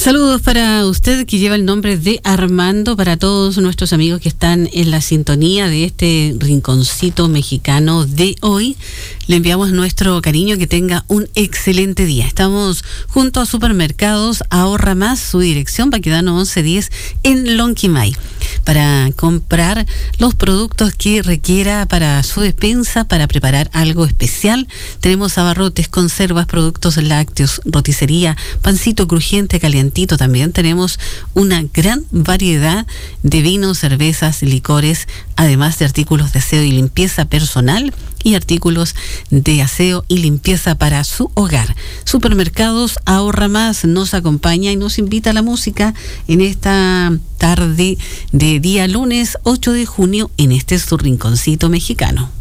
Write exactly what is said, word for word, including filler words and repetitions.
Saludos para usted que lleva el nombre de Armando, para todos nuestros amigos que están en la sintonía de este rinconcito mexicano de hoy. Le enviamos nuestro cariño, que tenga un excelente día. Estamos junto a Supermercados Ahorra Más, su dirección, Baquedano once diez en Lonquimay, para comprar los productos que requiera para su despensa, para preparar algo especial. Tenemos abarrotes, conservas, productos lácteos, roticería, pancito crujiente, calientito. También tenemos una gran variedad de vinos, cervezas, licores, además de artículos de aseo y limpieza personal y artículos de aseo y limpieza para su hogar. Supermercados Ahorra Más nos acompaña y nos invita a la música en esta tarde de día lunes ocho de junio en este su rinconcito mexicano.